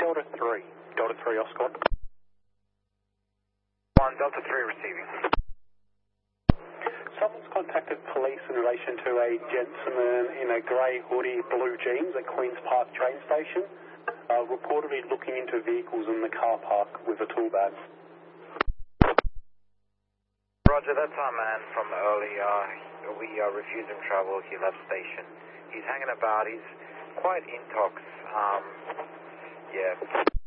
Delta 3. Delta 3 Oscar. 1 Delta 3 receiving. Someone's contacted police in relation to a gentleman in a grey hoodie, blue jeans at Queen's Park train station, reportedly looking into vehicles in the car park with a tool bag. Roger, that's our man from earlier. We refused him travel. He left station. He's hanging about. He's quite intox. Yeah.